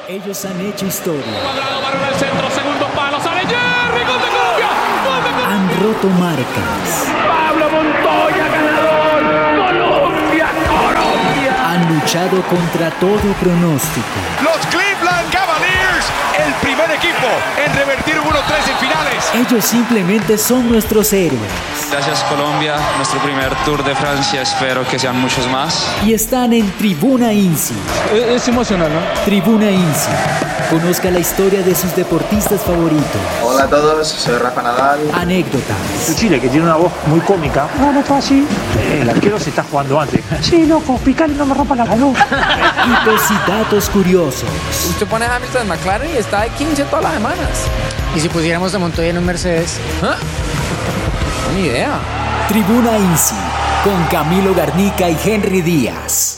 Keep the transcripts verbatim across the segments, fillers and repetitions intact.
Ellos han hecho historia. Cuadrado, Barrio del centro, segundo palo, sale Jerry, gol de Colombia, gol de Colombia. Han roto marcas. Pablo Montoya, ganador. Colombia, Colombia. Han luchado contra todo pronóstico. Los Cleveland Cavaliers, el primer equipo en revertir un uno tres en finales. Ellos simplemente son nuestros héroes. Gracias Colombia, nuestro primer Tour de Francia, espero que sean muchos más. Y están en Tribuna INSI. Es, es emocional, ¿no? Tribuna INSI. Conozca la historia de sus deportistas favoritos. Hola a todos, soy Rafa Nadal. Anécdotas. Chile, que tiene una voz muy cómica. No, no está así. El arquero se está jugando antes. Sí, loco, picale, no me rompa la luz. Hitos y datos curiosos. Usted pone a Hamilton en McLaren y está de quince todas las semanas. ¿Y si pusiéramos a Montoya en un Mercedes? ¿Ah? Ni idea. Tribuna INSI, con Camilo Garnica y Henry Díaz.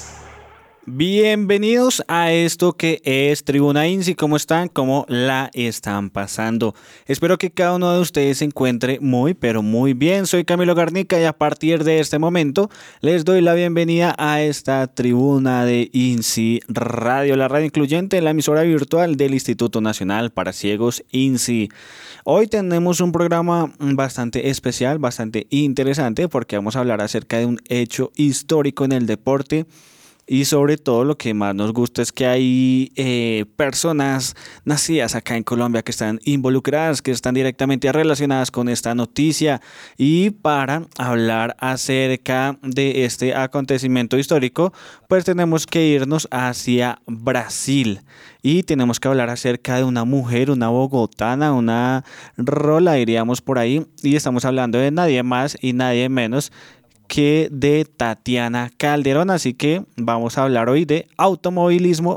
Bienvenidos a esto que es Tribuna INSI. ¿Cómo están? ¿Cómo la están pasando? Espero que cada uno de ustedes se encuentre muy, pero muy bien. Soy Camilo Garnica y a partir de este momento les doy la bienvenida a esta Tribuna de INSI Radio, la radio incluyente, la emisora virtual del Instituto Nacional para Ciegos INSI. Hoy tenemos un programa bastante especial, bastante interesante, porque vamos a hablar acerca de un hecho histórico en el deporte. Y sobre todo lo que más nos gusta es que hay eh, personas nacidas acá en Colombia que están involucradas, que están directamente relacionadas con esta noticia. Y para hablar acerca de este acontecimiento histórico, pues tenemos que irnos hacia Brasil. Y tenemos que hablar acerca de una mujer, una bogotana, una rola, diríamos por ahí. Y estamos hablando de nadie más y nadie menos que de Tatiana Calderón, así que vamos a hablar hoy de automovilismo.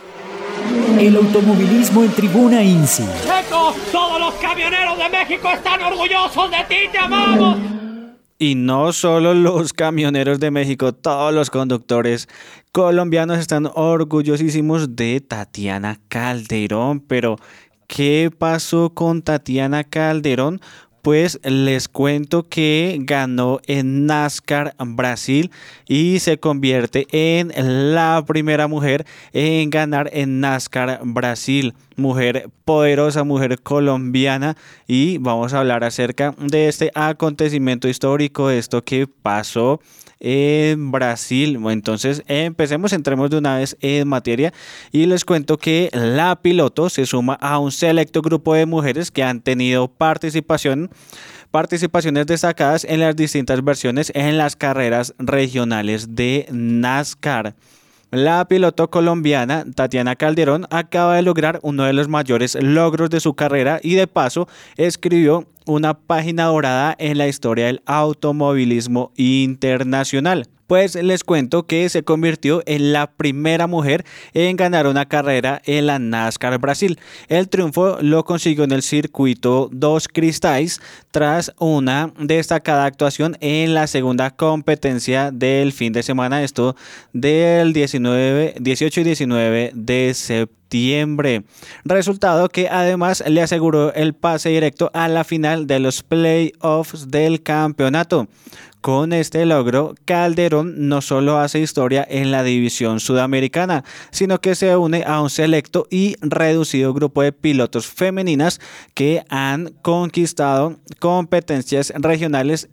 El automovilismo en Tribuna INSI. Checo, todos los camioneros de México están orgullosos de ti, te amamos. Y no solo los camioneros de México, todos los conductores colombianos están orgullosísimos de Tatiana Calderón. Pero, ¿qué pasó con Tatiana Calderón? Pues les cuento que ganó en NASCAR Brasil y se convierte en la primera mujer en ganar en NASCAR Brasil. Mujer poderosa, mujer colombiana, y vamos a hablar acerca de este acontecimiento histórico, de esto que pasó en Brasil. Entonces empecemos, entremos de una vez en materia y les cuento que la piloto se suma a un selecto grupo de mujeres que han tenido participación participaciones destacadas en las distintas versiones en las carreras regionales de NASCAR. La piloto colombiana Tatiana Calderón acaba de lograr uno de los mayores logros de su carrera y de paso escribió una página dorada en la historia del automovilismo internacional. Pues les cuento que se convirtió en la primera mujer en ganar una carrera en la NASCAR Brasil. El triunfo lo consiguió en el circuito Dos Cristais tras una destacada actuación en la segunda competencia del fin de semana, esto del diecinueve, dieciocho y diecinueve de septiembre. Resultado que además le aseguró el pase directo a la final de los playoffs del campeonato. Con este logro, Calderón no solo hace historia en la división sudamericana, sino que se une a un selecto y reducido grupo de pilotos femeninas que han conquistado competencias regionales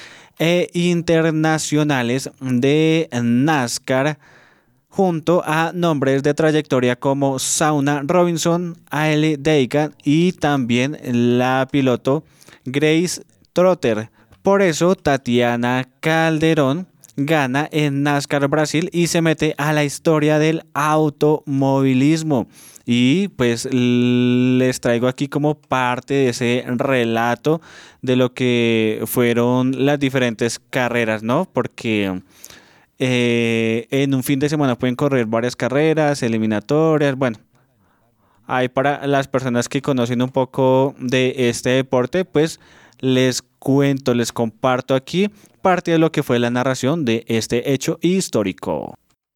e internacionales de NASCAR, junto a nombres de trayectoria como Shauna Robinson, Ailey Deegan y también la piloto Grace Trotter. Por eso Tatiana Calderón gana en NASCAR Brasil y se mete a la historia del automovilismo. Y pues les traigo aquí como parte de ese relato de lo que fueron las diferentes carreras, ¿no? Porque eh, en un fin de semana pueden correr varias carreras, eliminatorias, bueno. Ahí para las personas que conocen un poco de este deporte, pues les cuento, les comparto aquí parte de lo que fue la narración de este hecho histórico.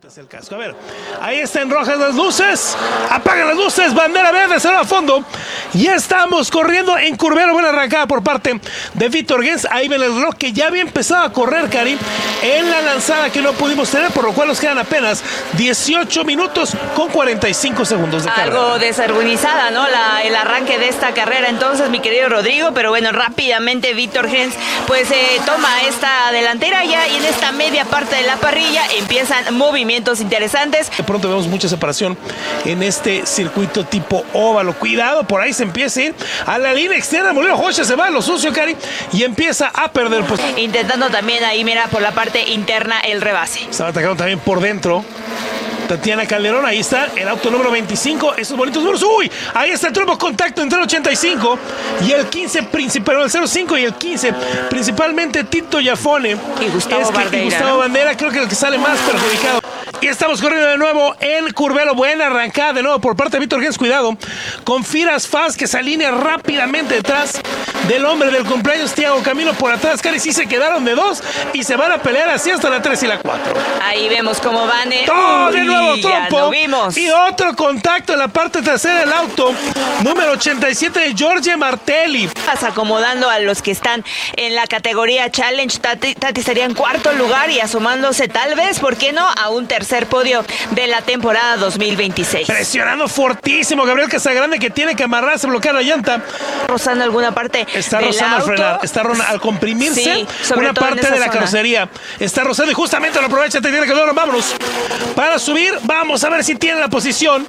Es el casco. A ver, ahí están rojas las luces. Apagan las luces, bandera verde, se va a fondo. Ya estamos corriendo en curvero. Buena arrancada por parte de Víctor Gens. Ahí ven el reloj que ya había empezado a correr, Cari, en la lanzada que no pudimos tener, por lo cual nos quedan apenas dieciocho minutos con cuarenta y cinco segundos de carrera. Algo desorganizada, ¿no? La, el arranque de esta carrera, entonces, mi querido Rodrigo, pero bueno, rápidamente Víctor Gens pues eh, toma esta delantera ya, y en esta media parte de la parrilla empiezan movimientos interesantes. De pronto vemos mucha separación en este circuito tipo óvalo. Cuidado, por ahí se empieza a ir a la línea externa. Molero Hocha se va a lo sucio, Cari, y empieza a perder. Pues, intentando también ahí, mira, por la parte interna el rebase. Estaba atacando también por dentro Tatiana Calderón. Ahí está el auto número veinticinco. Esos bonitos números. ¡Uy! Ahí está el trompo contacto entre el ochenta y cinco y el quince principal. El cero cinco y el quince. Principalmente Tito Yafone. Y Gustavo es que, Bandera. Y Gustavo ¿no? Bandera, creo que es el que sale más perjudicado. Y estamos corriendo de nuevo en curvelo. Buena arrancada de nuevo por parte de Víctor Gens. Cuidado con Firas Faz, que se alinea rápidamente detrás del hombre del cumpleaños, Thiago Camilo, por atrás. Cari, sí se quedaron de dos y se van a pelear así hasta la tres y la cuatro. Ahí vemos cómo van. Eh. ¡Oh, de nuevo trompo! Vimos. Y otro contacto en la parte trasera del auto. Número ochenta y siete de Giorgio Martelli. Acomodando a los que están en la categoría Challenge. Tati, Tati estaría en cuarto lugar y asomándose tal vez, ¿por qué no?, a un tercer podio de la temporada dos mil veintiséis. Presionando fortísimo Gabriel Casagrande, que tiene que amarrarse, bloquear la llanta. Rozando alguna parte Está del rozando auto. al frenar, está al comprimirse sí, una parte de la carrocería. Está rozando y justamente lo aprovecha. Te tiene que dar, vámonos. Para subir, vamos a ver si tiene la posición.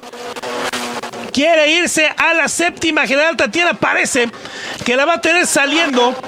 Quiere irse a la séptima general. Tatiana parece que la va a tener saliendo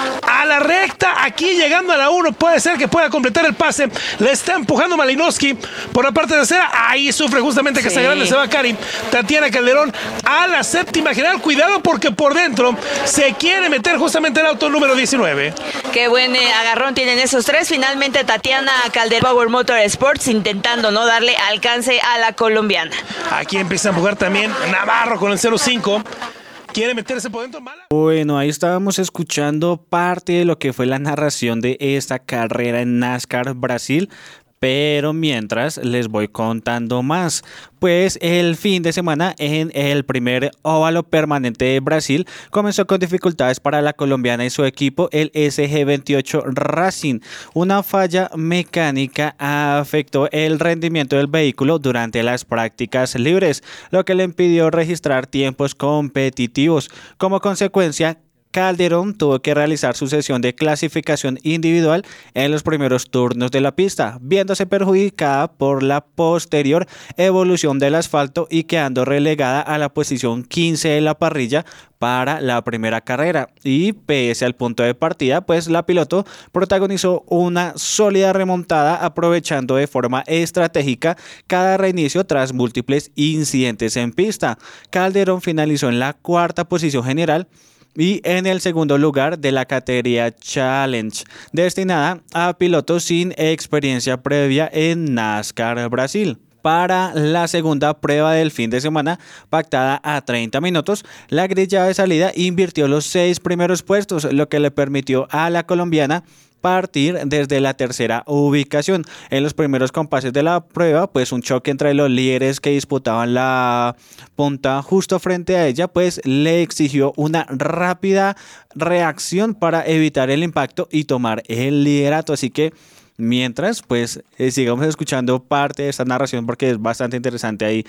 a la recta, aquí llegando a la uno, puede ser que pueda completar el pase. Le está empujando Malinowski por la parte trasera. Ahí sufre justamente que sí. está grande, se va Cari. Tatiana Calderón a la séptima general. Cuidado porque por dentro se quiere meter justamente el auto número diecinueve. Qué buen eh, agarrón tienen esos tres. Finalmente Tatiana Calderón, Power Motor Sports, intentando no darle alcance a la colombiana. Aquí empieza a empujar también Navarro con el cero cinco. Quiere meterse por dentro, mala. Bueno, ahí estábamos escuchando parte de lo que fue la narración de esta carrera en NASCAR Brasil. Pero mientras les voy contando más, pues el fin de semana en el primer óvalo permanente de Brasil comenzó con dificultades para la colombiana y su equipo, el S G veintiocho Racing. Una falla mecánica afectó el rendimiento del vehículo durante las prácticas libres, lo que le impidió registrar tiempos competitivos. Como consecuencia, Calderón tuvo que realizar su sesión de clasificación individual en los primeros turnos de la pista, viéndose perjudicada por la posterior evolución del asfalto y quedando relegada a la posición quince de la parrilla para la primera carrera. Y pese al punto de partida, pues la piloto protagonizó una sólida remontada, aprovechando de forma estratégica cada reinicio tras múltiples incidentes en pista. Calderón finalizó en la cuarta posición general y en el segundo lugar de la categoría Challenge, destinada a pilotos sin experiencia previa en NASCAR Brasil. Para la segunda prueba del fin de semana, pactada a treinta minutos, la grilla de salida invirtió los seis primeros puestos, lo que le permitió a la colombiana partir desde la tercera ubicación. En los primeros compases de la prueba, pues un choque entre los líderes que disputaban la punta justo frente a ella, pues le exigió una rápida reacción para evitar el impacto y tomar el liderato. Así que mientras, pues eh, sigamos escuchando parte de esta narración, porque es bastante interesante ahí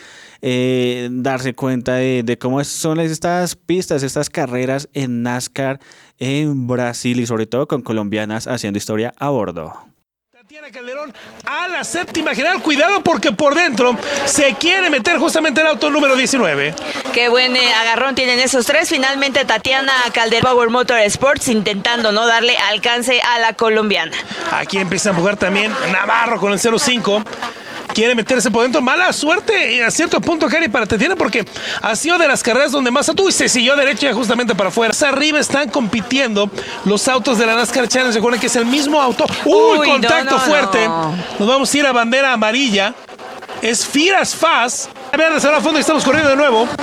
eh, darse cuenta de, de cómo son estas pistas, estas carreras en NASCAR en Brasil, y sobre todo con colombianas haciendo historia a bordo. Tatiana Calderón a la séptima general. Cuidado porque por dentro se quiere meter justamente el auto número diecinueve. Qué buen eh, agarrón tienen esos tres. Finalmente Tatiana Calderón, Power Motor Sports, intentando no darle alcance a la colombiana. Aquí empieza a empujar también Navarro con el cero cinco. Quiere meterse por dentro. Mala suerte a cierto punto, Cari, para Tatiana, porque ha sido de las carreras donde más atuvo y se siguió derecha justamente para afuera. Arriba están compitiendo los autos de la NASCAR Challenge. Recuerden que es el mismo auto. ¡Uy! Uy contacto no, no, fuerte. No. Nos vamos a ir a bandera amarilla. Es Firas Faz. A ver, a fondo y estamos corriendo de nuevo.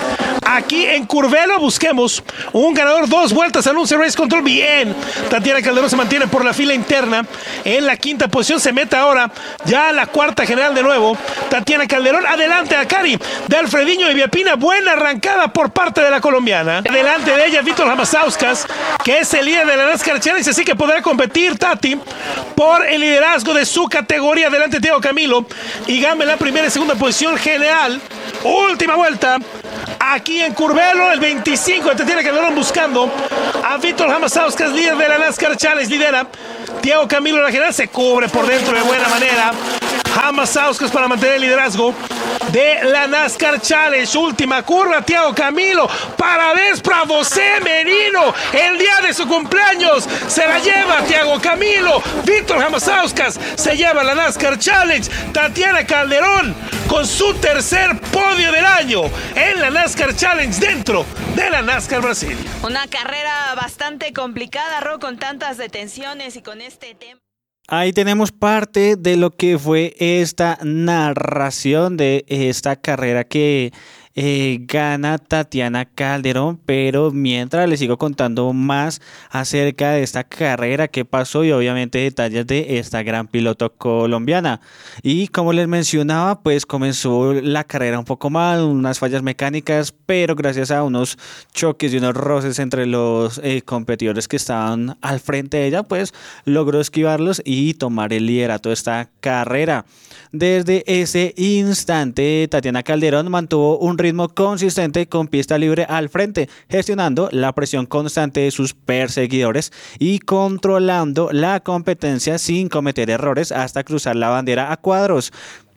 aquí en Curvelo. Busquemos un ganador, dos vueltas al once Race Control. Bien, Tatiana Calderón se mantiene por la fila interna en la quinta posición. Se mete ahora ya a la cuarta general de nuevo. Tatiana Calderón, adelante a Cari de Alfredinho y Viapina. Buena arrancada por parte de la colombiana. Delante de ella, Víctor Hamasauskas, que es el líder de la NASCAR Challenge, así que podrá competir Tati por el liderazgo de su categoría. Delante Thiago Camilo y Game en la primera y segunda posición general. Última vuelta aquí en Curvelo, el veinticinco de Tatiana Calderón buscando a Víctor Hamasauskas, líder de la NASCAR Challenge. Lidera Thiago Camilo, la general se cubre por dentro de buena manera. Hamasauskas para mantener el liderazgo de la NASCAR Challenge. Última curva, Thiago Camilo para Despra José Merino, el día de su cumpleaños se la lleva Thiago Camilo. Víctor Hamasauskas se lleva la NASCAR Challenge. Tatiana Calderón con su tercer podio del año en la NASCAR Challenge dentro de la NASCAR Brasil. Una carrera bastante complicada, Ro, con tantas detenciones y con este tema. Ahí tenemos parte de lo que fue esta narración de esta carrera que eh, gana Tatiana Calderón, pero mientras les sigo contando más acerca de esta carrera que pasó y obviamente detalles de esta gran piloto colombiana. Y como les mencionaba, pues comenzó la carrera un poco mal, unas fallas mecánicas, pero gracias a unos choques y unos roces entre los eh, competidores que estaban al frente de ella, pues logró esquivarlos y tomar el liderato de esta carrera. Desde ese instante, Tatiana Calderón mantuvo un ritmo consistente con pista libre al frente, gestionando la presión constante de sus perseguidores y controlando la competencia sin cometer errores hasta cruzar la bandera a cuadros.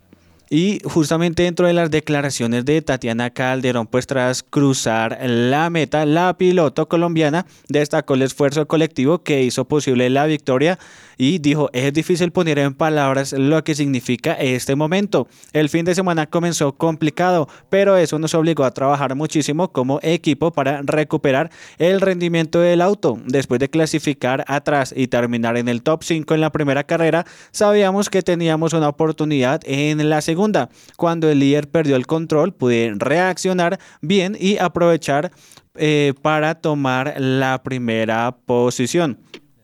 Y justamente dentro de las declaraciones de Tatiana Calderón, pues tras cruzar la meta, la piloto colombiana destacó el esfuerzo colectivo que hizo posible la victoria y dijo: es difícil poner en palabras lo que significa este momento. El fin de semana comenzó complicado, pero eso nos obligó a trabajar muchísimo como equipo para recuperar el rendimiento del auto. Después de clasificar atrás y terminar en el top cinco en la primera carrera, sabíamos que teníamos una oportunidad en la segunda. Cuando el líder perdió el control, pude reaccionar bien y aprovechar eh, para tomar la primera posición.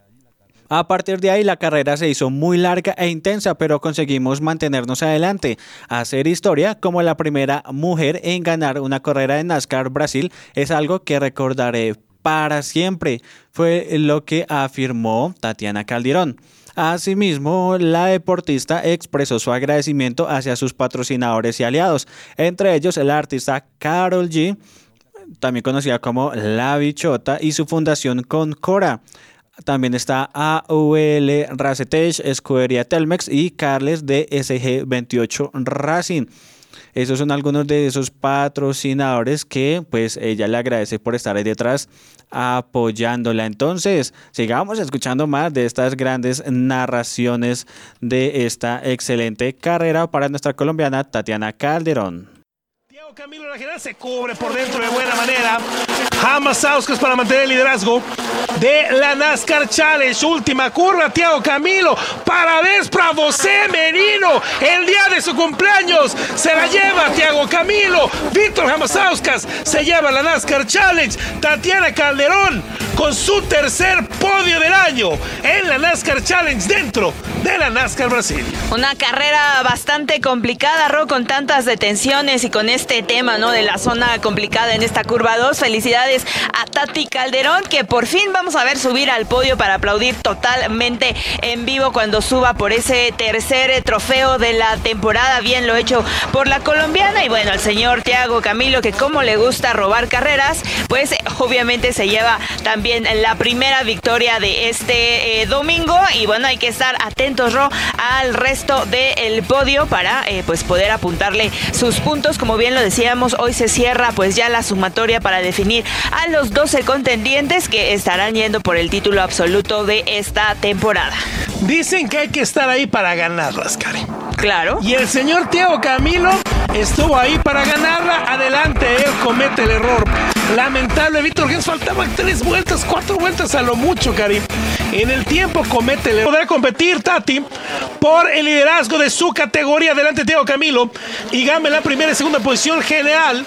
A partir de ahí la carrera se hizo muy larga e intensa, pero conseguimos mantenernos adelante, hacer historia como la primera mujer en ganar una carrera de NASCAR Brasil es algo que recordaré para siempre, fue lo que afirmó Tatiana Calderón. Asimismo, la deportista expresó su agradecimiento hacia sus patrocinadores y aliados, entre ellos la artista Karol G, también conocida como La Bichota, y su fundación Concora. También está A V L Racetech, Escudería Telmex y Carles de S G veintiocho Racing. Esos son algunos de esos patrocinadores que pues ella le agradece por estar ahí detrás apoyándola. Entonces, sigamos escuchando más de estas grandes narraciones de esta excelente carrera para nuestra colombiana Tatiana Calderón. Thiago Camilo, la general se cubre por dentro de buena manera. Hamasauskas para mantener el liderazgo de la NASCAR Challenge. Última curva, Thiago Camilo para Despra José Merino, el día de su cumpleaños se la lleva Thiago Camilo. Víctor Hamasauskas se lleva la NASCAR Challenge. Tatiana Calderón con su tercer podio del año en la NASCAR Challenge dentro de la NASCAR Brasil. Una carrera bastante complicada, Ro, con tantas detenciones y con este tema, ¿no?, de la zona complicada en esta curva dos. Felicidades a Tati Calderón, que por fin vamos a ver subir al podio para aplaudir totalmente en vivo cuando suba por ese tercer trofeo de la temporada. Bien lo hecho por la colombiana. Y bueno, el señor Thiago Camilo, que como le gusta robar carreras, pues obviamente se lleva también la primera victoria de este eh, domingo. Y bueno, hay que estar atentos, Ro, al resto del podio para eh, pues poder apuntarle sus puntos. Como bien lo decíamos, hoy se cierra pues ya la sumatoria para definir a los doce contendientes que estarán yendo por el título absoluto de esta temporada. Dicen que hay que estar ahí para ganarlas, Karen. Claro. Y el señor Thiago Camilo estuvo ahí para ganarla. Adelante, él comete el error lamentable. Víctor Gens, faltaban tres vueltas, cuatro vueltas a lo mucho, Karim. En el tiempo comete el error. Podrá competir Tati por el liderazgo de su categoría. Adelante, Thiago Camilo. Y Game en la primera y segunda posición general.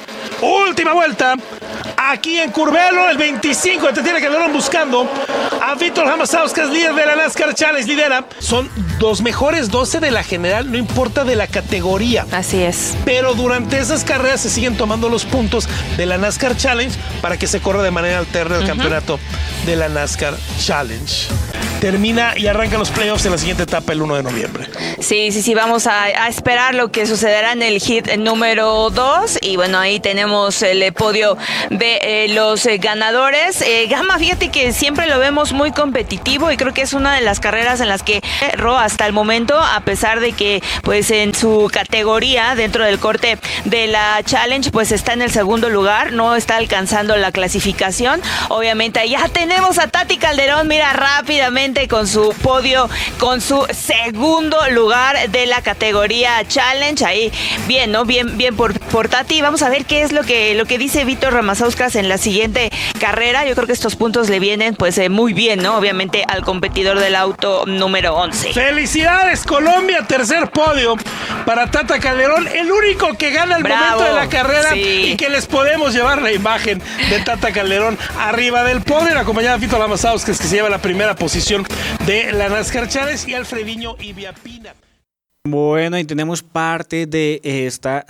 Última vuelta. Aquí en Curvelo, el veinticinco de Tatiana Calderón buscando a Vítor Hamasauskas, líder de la NASCAR Challenge, lidera. Son los mejores doce de la general, no importa de la categoría. Así es. Pero durante esas carreras se siguen tomando los puntos de la NASCAR Challenge para que se corra de manera alterna el uh-huh. campeonato de la NASCAR Challenge. Termina y arrancan los playoffs en la siguiente etapa el uno de noviembre. Sí, sí, sí, vamos a, a esperar lo que sucederá en el hit número dos. Y bueno, ahí tenemos el podio de eh, los eh, ganadores. Eh, Gama, fíjate que siempre lo vemos muy competitivo y creo que es una de las carreras en las que Ro hasta el momento, a pesar de que pues en su categoría dentro del corte de la Challenge pues está en el segundo lugar, no está alcanzando la clasificación. Obviamente ya tenemos a Tati Calderón, mira, rápidamente con su podio, con su segundo lugar de la categoría Challenge. Ahí bien, ¿no? Bien, bien por, por Tati. Vamos a ver qué es lo que, lo que dice Vítor Hamasauskas en la siguiente carrera. Yo creo que estos puntos le vienen pues eh, muy bien, ¿no? Obviamente al competidor del auto número once. ¡Felicidades, Colombia! Tercer podio para Tata Calderón, el único que gana el Bravo, momento de la carrera sí. y que les podemos llevar la imagen de Tata Calderón arriba del podio, acompañada de Vítor Hamasauskas, que se lleva la primera posición de la NASCAR Challenge, y Alfredinho Ibiapina. Bueno, y tenemos parte de esta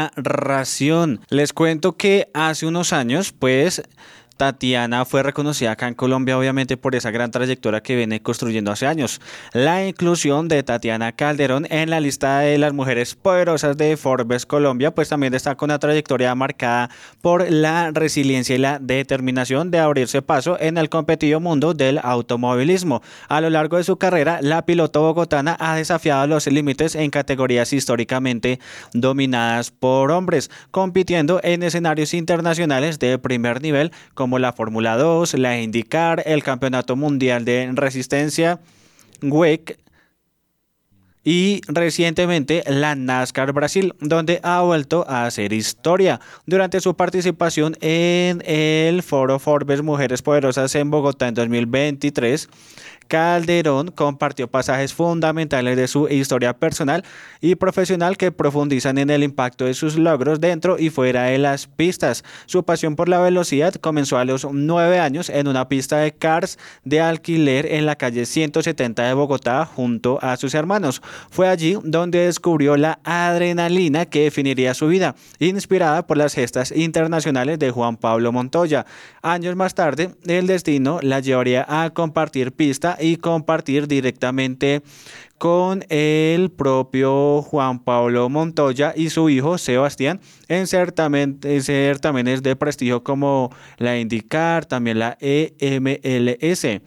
narración. Les cuento que hace unos años, pues, Tatiana fue reconocida acá en Colombia, obviamente, por esa gran trayectoria que viene construyendo hace años. La inclusión de Tatiana Calderón en la lista de las mujeres poderosas de Forbes Colombia, pues también destaca una trayectoria marcada por la resiliencia y la determinación de abrirse paso en el competitivo mundo del automovilismo. A lo largo de su carrera, la piloto bogotana ha desafiado los límites en categorías históricamente dominadas por hombres, compitiendo en escenarios internacionales de primer nivel, como como la Fórmula dos, la IndyCar, el Campeonato Mundial de Resistencia, W E C y recientemente la NASCAR Brasil, donde ha vuelto a hacer historia. Durante su participación en el Foro Forbes Mujeres Poderosas en Bogotá en dos mil veintitrés, Calderón compartió pasajes fundamentales de su historia personal y profesional que profundizan en el impacto de sus logros dentro y fuera de las pistas. Su pasión por la velocidad comenzó a los nueve años en una pista de karts de alquiler en la calle ciento setenta de Bogotá junto a sus hermanos. Fue allí donde descubrió la adrenalina que definiría su vida, inspirada por las gestas internacionales de Juan Pablo Montoya. Años más tarde, el destino la llevaría a compartir pista y compartir directamente con el propio Juan Pablo Montoya y su hijo Sebastián en certamen, certámenes de prestigio como la IndyCar, también la E M L S.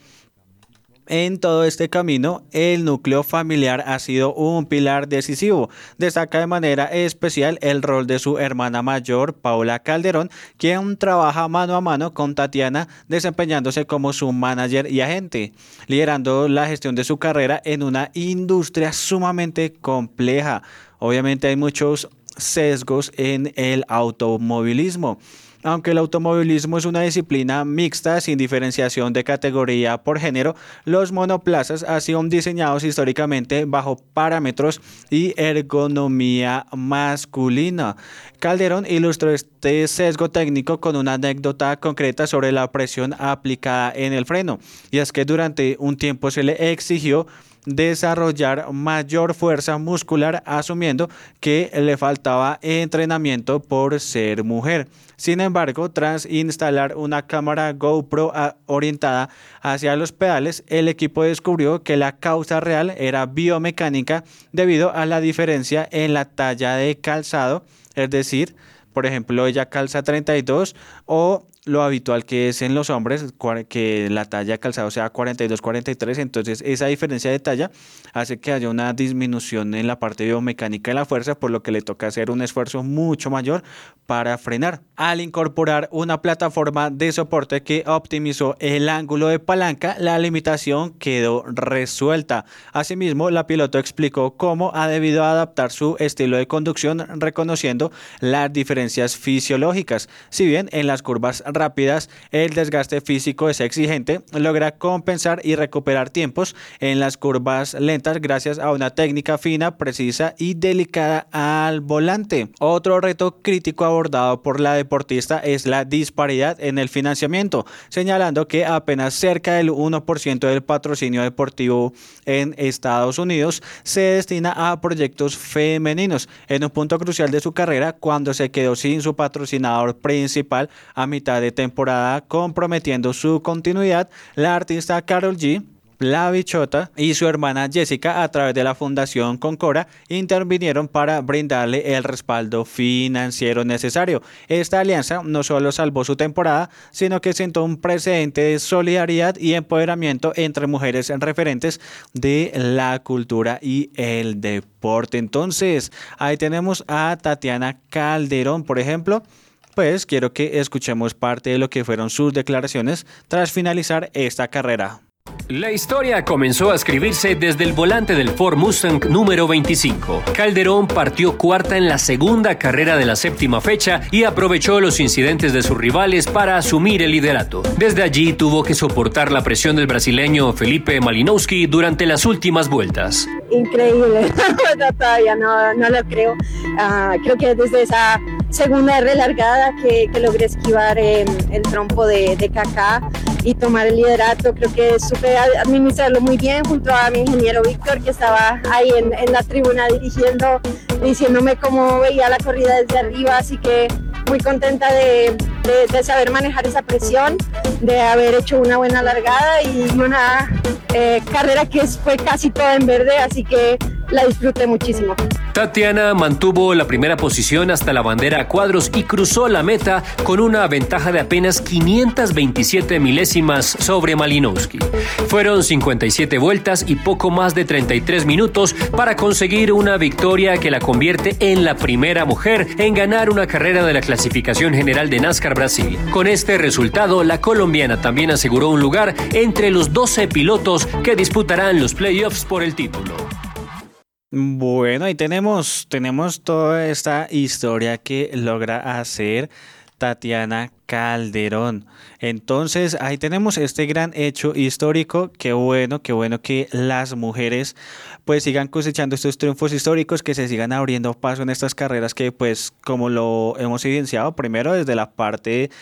En todo este camino, el núcleo familiar ha sido un pilar decisivo. Destaca de manera especial el rol de su hermana mayor, Paula Calderón, quien trabaja mano a mano con Tatiana, desempeñándose como su manager y agente, liderando la gestión de su carrera en una industria sumamente compleja. Obviamente hay muchos sesgos en el automovilismo. Aunque el automovilismo es una disciplina mixta sin diferenciación de categoría por género, los monoplazas han sido diseñados históricamente bajo parámetros y ergonomía masculina. Calderón ilustró este sesgo técnico con una anécdota concreta sobre la presión aplicada en el freno, y es que durante un tiempo se le exigió desarrollar mayor fuerza muscular, asumiendo que le faltaba entrenamiento por ser mujer. Sin embargo, tras instalar una cámara GoPro orientada hacia los pedales, el equipo descubrió que la causa real era biomecánica debido a la diferencia en la talla de calzado, es decir, por ejemplo, ella calza treinta y dos o lo habitual que es en los hombres, que la talla de calzado sea cuarenta y dos, cuarenta y tres, entonces esa diferencia de talla hace que haya una disminución en la parte biomecánica de la fuerza, por lo que le toca hacer un esfuerzo mucho mayor para frenar. Al incorporar una plataforma de soporte que optimizó el ángulo de palanca, la limitación quedó resuelta. Asimismo, la piloto explicó cómo ha debido adaptar su estilo de conducción, reconociendo las diferencias fisiológicas. Si bien en las curvas rápidas, el desgaste físico es exigente, logra compensar y recuperar tiempos en las curvas lentas gracias a una técnica fina, precisa y delicada al volante. Otro reto crítico abordado por la deportista es la disparidad en el financiamiento, señalando que apenas cerca del uno por ciento del patrocinio deportivo en Estados Unidos se destina a proyectos femeninos, en un punto crucial de su carrera cuando se quedó sin su patrocinador principal a mitad de temporada, comprometiendo su continuidad. La artista Karol G, La Bichota y su hermana Jessica, a través de la Fundación Concora, intervinieron para brindarle el respaldo financiero necesario. Esta alianza no solo salvó su temporada, sino que sentó un precedente de solidaridad y empoderamiento entre mujeres referentes de la cultura y el deporte. Entonces, ahí tenemos a Tatiana Calderón, por ejemplo. Pues quiero que escuchemos parte de lo que fueron sus declaraciones tras finalizar esta carrera. La historia comenzó a escribirse desde el volante del Ford Mustang número veinticinco. Calderón partió cuarta en la segunda carrera de la séptima fecha y aprovechó los incidentes de sus rivales para asumir el liderato. Desde allí tuvo que soportar la presión del brasileño Felipe Malinowski durante las últimas vueltas. Increíble, todavía no, no lo creo. Uh, creo que desde esa segunda relargada que, que logré esquivar eh, el trompo de, de Kaká y tomar el liderato, creo que supe administrarlo muy bien junto a mi ingeniero Víctor, que estaba ahí en, en la tribuna dirigiendo, diciéndome cómo veía la corrida desde arriba, así que muy contenta de, de, de saber manejar esa presión, de haber hecho una buena largada y una eh, carrera que fue casi toda en verde, así que la disfruté muchísimo. Tatiana mantuvo la primera posición hasta la bandera a cuadros y cruzó la meta con una ventaja de apenas quinientas veintisiete milésimas sobre Malinowski. Fueron cincuenta y siete vueltas y poco más de treinta y tres minutos para conseguir una victoria que la convierte en la primera mujer en ganar una carrera de la clasificación general de NASCAR Brasil. Con este resultado, la colombiana también aseguró un lugar entre los doce pilotos que disputarán los playoffs por el título. Bueno, ahí tenemos, tenemos toda esta historia que logra hacer Tatiana Calderón. Entonces, ahí tenemos este gran hecho histórico. Qué bueno, qué bueno que las mujeres pues sigan cosechando estos triunfos históricos, que se sigan abriendo paso en estas carreras que, pues, como lo hemos evidenciado, primero desde la parte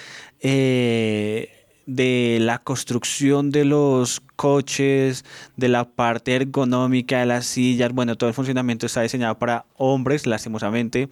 eh, de la construcción de los coches, de la parte ergonómica de las sillas. Bueno, todo el funcionamiento está diseñado para hombres, lastimosamente.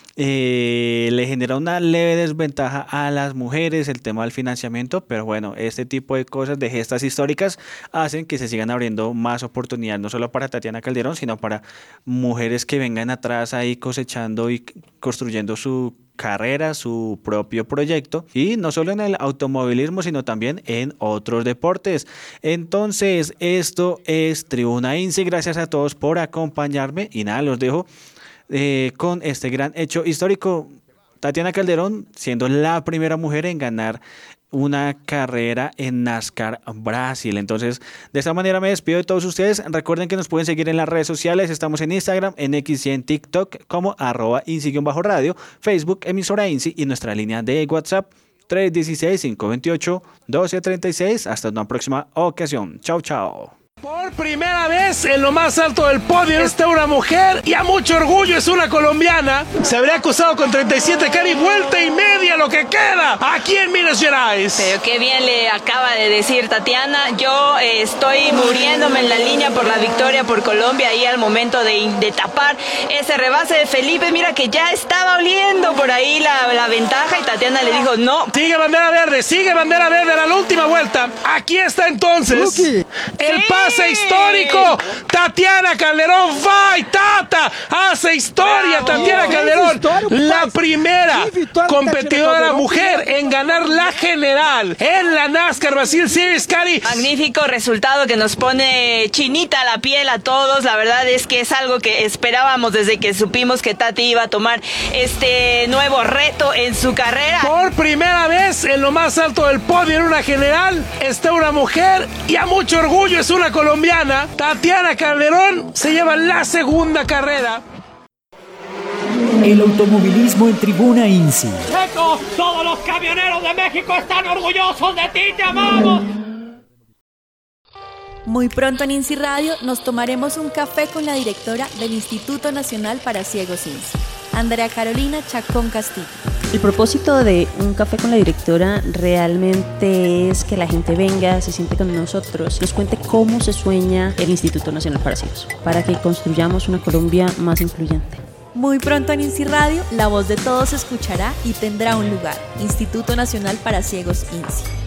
Eh, le genera una leve desventaja a las mujeres el tema del financiamiento, pero bueno, este tipo de cosas, de gestas históricas, hacen que se sigan abriendo más oportunidades, no solo para Tatiana Calderón, sino para mujeres que vengan atrás ahí cosechando y construyendo su carrera, su propio proyecto, y no solo en el automovilismo, sino también en otros deportes. Entonces, esto es Tribuna INSI. Gracias a todos por acompañarme y nada, los dejo Eh, con este gran hecho histórico. Tatiana Calderón siendo la primera mujer en ganar una carrera en NASCAR Brasil. Entonces, de esta manera me despido de todos ustedes. Recuerden que nos pueden seguir en las redes sociales. Estamos en Instagram, en X y en TikTok como arroba INSI-radio, Facebook, emisora INSI y nuestra línea de WhatsApp tres uno seis, cinco dos ocho, uno dos tres seis. Hasta una próxima ocasión. Chao, chao. Por primera vez en lo más alto del podio está una mujer y a mucho orgullo es una colombiana. Se habría acusado con treinta y siete cari, vuelta y media lo que queda aquí en Minas Gerais. Pero qué bien le acaba de decir Tatiana. Yo eh, estoy muriéndome en la línea por la victoria por Colombia ahí al momento de, de tapar ese rebase de Felipe. Mira que ya estaba oliendo por ahí la, la ventaja y Tatiana le dijo no. Sigue bandera verde, sigue bandera verde a la última vuelta. Aquí está entonces Lucky. El sí. pase histórico. Tatiana Calderón va y Tata hace historia. Bravo. Tatiana Calderón, la primera competidora mujer en ganar la general en la NASCAR Brasil Series, Cari. Magnífico resultado que nos pone chinita la piel a todos. La verdad es que es algo que esperábamos desde que supimos que Tati iba a tomar este nuevo reto en su carrera. Por primera vez en lo más alto del podio en una general está una mujer y a mucho orgullo es una colombiana. Tatiana Calderón se lleva la segunda carrera. El automovilismo en Tribuna INSI. Checo, todos los camioneros de México están orgullosos de ti, te amamos. Muy pronto en INSI Radio nos tomaremos un café con la directora del Instituto Nacional para Ciegos INSI, Andrea Carolina Chacón Castillo. El propósito de un café con la directora realmente es que la gente venga, se siente con nosotros, nos cuente cómo se sueña el Instituto Nacional para Ciegos, para que construyamos una Colombia más incluyente. Muy pronto en INSI Radio, la voz de todos se escuchará y tendrá un lugar. Instituto Nacional para Ciegos INSI.